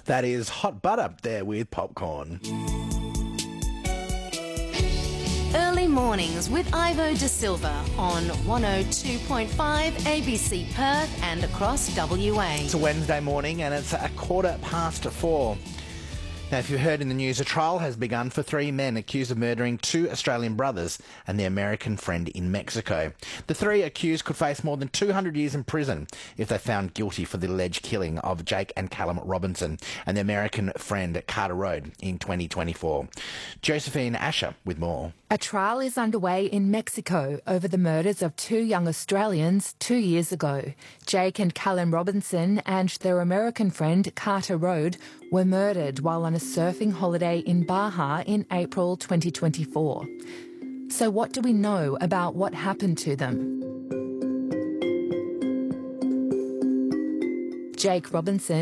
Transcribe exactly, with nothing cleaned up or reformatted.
That is Hot Butter there with Popcorn. Early mornings with Ivo De Silva on one oh two point five A B C Perth and across W A. It's a Wednesday morning and it's a quarter past four. Now, if you heard in the news, a trial has begun for three men accused of murdering two Australian brothers and their American friend in Mexico. The three accused could face more than two hundred years in prison if they're found guilty for the alleged killing of Jake and Callum Robinson and their American friend Carter Road in twenty twenty-four. Josephine Asher with more. A trial is underway in Mexico over the murders of two young Australians two years ago. Jake and Callum Robinson and their American friend Carter Road were murdered while on a surfing holiday in Baja in April twenty twenty-four. So what do we know about what happened to them? Jake Robinson